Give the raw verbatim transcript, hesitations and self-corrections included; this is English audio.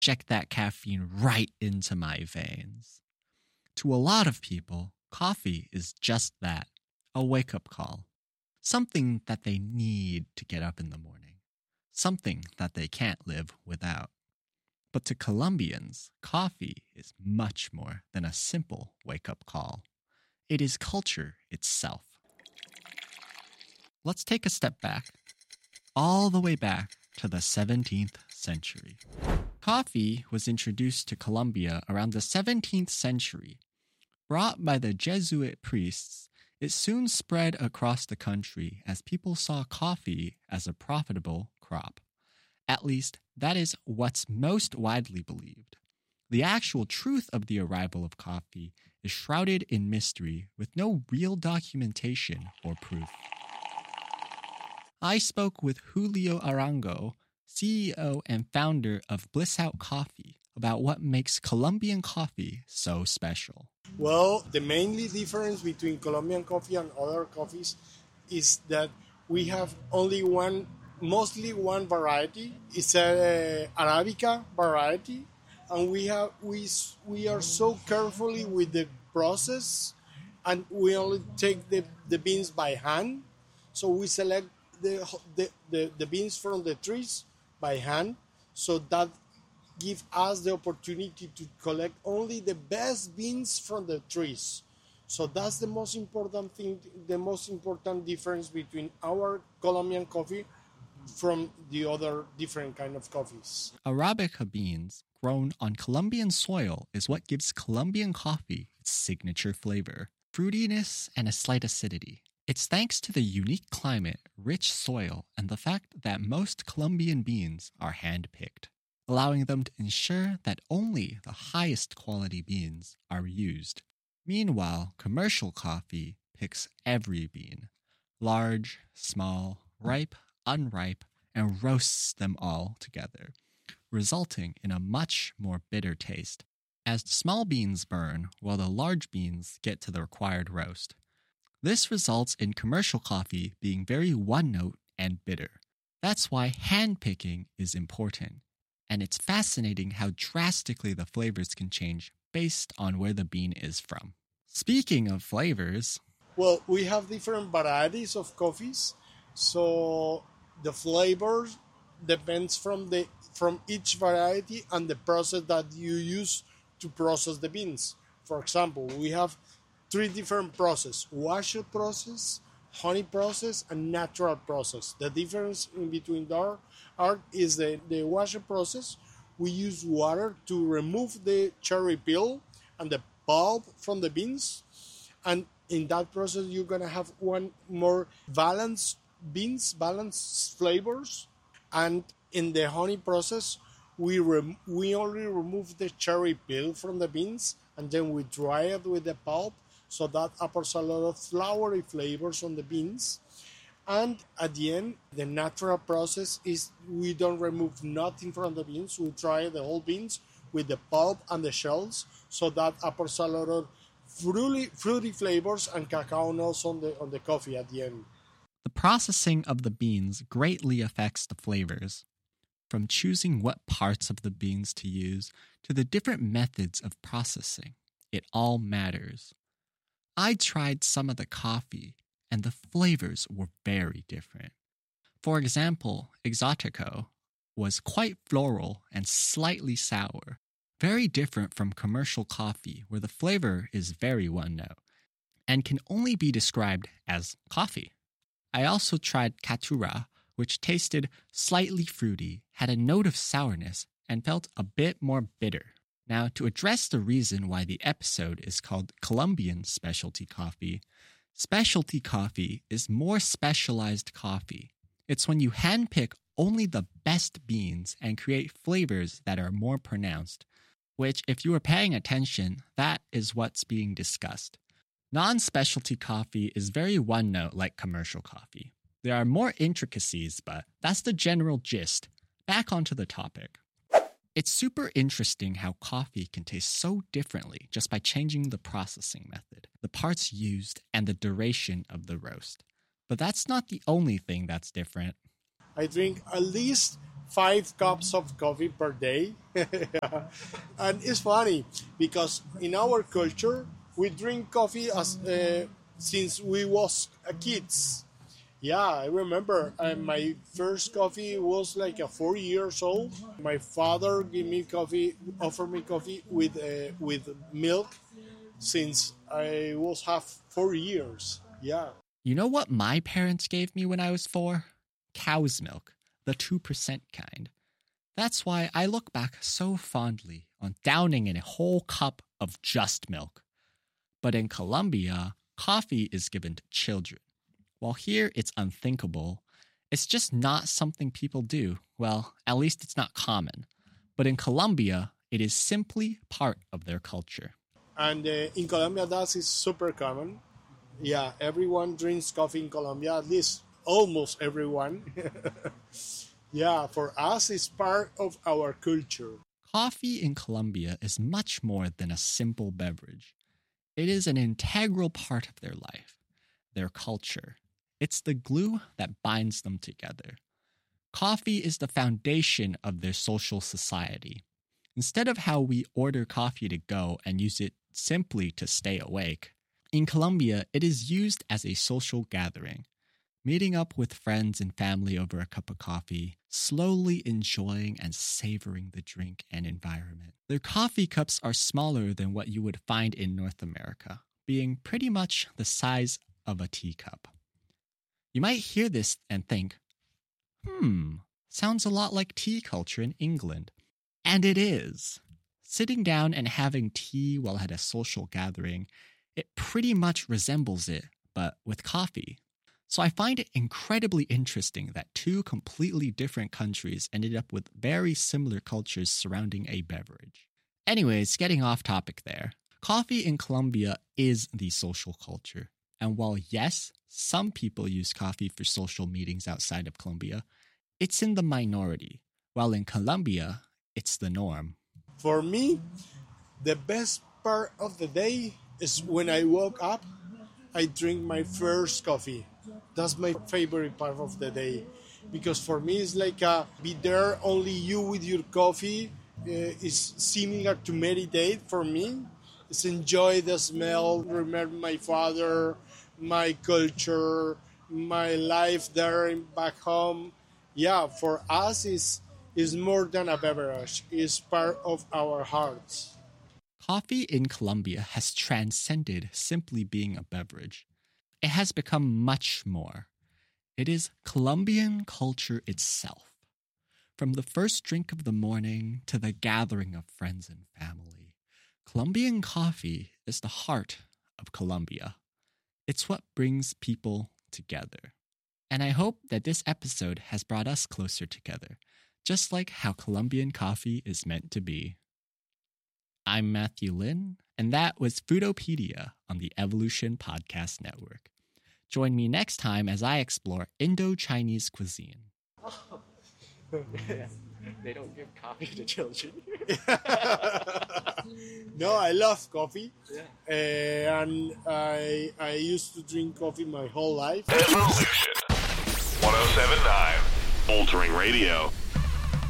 inject that caffeine right into my veins. To a lot of people, coffee is just that, a wake-up call. Something that they need to get up in the morning. Something that they can't live without. But to Colombians, coffee is much more than a simple wake-up call. It is culture itself. Let's take a step back, all the way back to the seventeenth century. Coffee was introduced to Colombia around the seventeenth century. Brought by the Jesuit priests, it soon spread across the country as people saw coffee as a profitable crop. At least, that is what's most widely believed. The actual truth of the arrival of coffee is shrouded in mystery with no real documentation or proof. I spoke with Julio Arango, C E O and founder of Bliss Out Coffee, about what makes Colombian coffee so special. Well, the mainly difference between Colombian coffee and other coffees is that we have only one, mostly one variety. It's a uh, Arabica variety, and we have we we are so carefully with the process, and we only take the, the beans by hand. So we select the, the the the beans from the trees by hand, so that give us the opportunity to collect only the best beans from the trees. So that's the most important thing, the most important difference between our Colombian coffee from the other different kind of coffees. Arabica beans grown on Colombian soil is what gives Colombian coffee its signature flavor, fruitiness, and a slight acidity. It's thanks to the unique climate, rich soil, and the fact that most Colombian beans are hand-picked, allowing them to ensure that only the highest quality beans are used. Meanwhile, commercial coffee picks every bean, large, small, ripe, unripe, and roasts them all together, resulting in a much more bitter taste, as the small beans burn while the large beans get to the required roast. This results in commercial coffee being very one-note and bitter. That's why hand-picking is important, and it's fascinating how drastically the flavors can change based on where the bean is from. Speaking of flavors... Well, we have different varieties of coffees, so the flavors depends from the from each variety and the process that you use to process the beans. For example, we have three different processes: washer process, honey process, and natural process. The difference in between there are is the, the washer process. We use water to remove the cherry peel and the pulp from the beans, and in that process you're gonna have one more balanced beans, balanced flavors. And in the honey process, we rem- we only remove the cherry peel from the beans, and then we dry it with the pulp, so that offers a lot of flowery flavors on the beans. And at the end, the natural process is we don't remove nothing from the beans. We dry the whole beans with the pulp and the shells, so that offers a lot of fruity, fruity flavors and cacao notes on the, on the coffee at the end. The processing of the beans greatly affects the flavors. From choosing what parts of the beans to use to the different methods of processing, it all matters. I tried some of the coffee, and the flavors were very different. For example, Exotico was quite floral and slightly sour, very different from commercial coffee where the flavor is very one-note and can only be described as coffee. I also tried Caturra, which tasted slightly fruity, had a note of sourness, and felt a bit more bitter. Now, to address the reason why the episode is called Colombian Specialty Coffee, specialty coffee is more specialized coffee. It's when you handpick only the best beans and create flavors that are more pronounced, which, if you are paying attention, that is what's being discussed. Non-specialty coffee is very one-note like commercial coffee. There are more intricacies, but that's the general gist. Back onto the topic. It's super interesting how coffee can taste so differently just by changing the processing method, the parts used, and the duration of the roast. But that's not the only thing that's different. I drink at least five cups of coffee per day. And it's funny because in our culture, we drink coffee as uh, since we was uh, kids. Yeah, I remember uh, my first coffee was like a four years old. My father gave me coffee, offered me coffee with uh, with milk since I was half four years. Yeah. You know what my parents gave me when I was four? Cow's milk, the two percent kind. That's why I look back so fondly on downing in a whole cup of just milk. But in Colombia, coffee is given to children. While here it's unthinkable, it's just not something people do. Well, at least it's not common. But in Colombia, it is simply part of their culture. And uh, in Colombia, that is super common. Yeah, everyone drinks coffee in Colombia, at least almost everyone. Yeah, for us, it's part of our culture. Coffee in Colombia is much more than a simple beverage. It is an integral part of their life, their culture. It's the glue that binds them together. Coffee is the foundation of their social society. Instead of how we order coffee to go and use it simply to stay awake, in Colombia, it is used as a social gathering, meeting up with friends and family over a cup of coffee, slowly enjoying and savoring the drink and environment. Their coffee cups are smaller than what you would find in North America, being pretty much the size of a teacup. You might hear this and think, hmm, sounds a lot like tea culture in England. And it is. Sitting down and having tea while at a social gathering, it pretty much resembles it, but with coffee. So I find it incredibly interesting that two completely different countries ended up with very similar cultures surrounding a beverage. Anyways, getting off topic there. Coffee in Colombia is the social culture. And while yes, some people use coffee for social meetings outside of Colombia, it's in the minority, while in Colombia, it's the norm. For me, the best part of the day is when I woke up, I drink my first coffee. That's my favorite part of the day. Because for me, it's like a, be there only you with your coffee. Uh, it's similar to meditate for me. It's enjoy the smell, remember my father, my culture, my life there and back home. Yeah, for us, it's, it's more than a beverage. It's part of our hearts. Coffee in Colombia has transcended simply being a beverage. It has become much more. It is Colombian culture itself. From the first drink of the morning to the gathering of friends and family, Colombian coffee is the heart of Colombia. It's what brings people together. And I hope that this episode has brought us closer together, just like how Colombian coffee is meant to be. I'm Matthew Lin, and that was Foodopedia on the Evolution Podcast Network. Join me next time as I explore Indo-Chinese cuisine. Oh. They don't give coffee to children. No, I love coffee. Yeah. Uh, and I I used to drink coffee my whole life. Evolution. one oh seven point nine. Altering Radio.